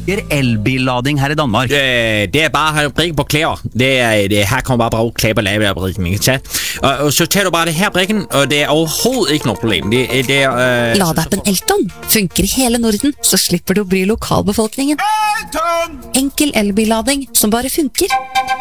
funker elbillading her I Danmark? Det bare at brikke på klæder. Her kommer bare klæder på lavebrikken, ikke sant? Og så tager du bare det her brikken, og det overhovedet ikke noe problem. Ladeappen Elton funker I hele Norden, så slipper du å bry lokalbefolkningen. Enkel elbillading som bare funker.